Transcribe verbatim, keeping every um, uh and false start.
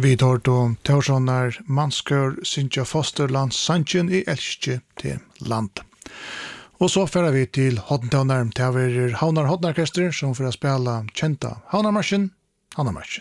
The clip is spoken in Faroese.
Vi tar då Torssonar Manskör Sintja Fosterlands Sanchen i Elskje til land. Og så fører vi til Hodntonar, til vi er Havnar Hodnarkester, som får spela kjenta Havnarmarsjen, Havnarmarsjen.